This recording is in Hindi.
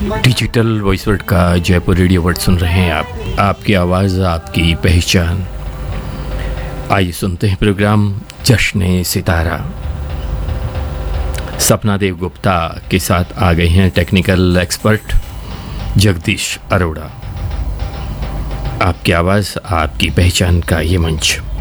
डिजिटल वॉइस वर्ल्ड का जयपुर रेडियो वर्ड सुन रहे हैं आप। आपकी आवाज़ आपकी पहचान। आइए सुनते हैं प्रोग्राम जश्न सितारा। सपना देव गुप्ता के साथ आ गए हैं टेक्निकल एक्सपर्ट जगदीश अरोड़ा। आपकी आवाज़ आपकी पहचान का ये मंच।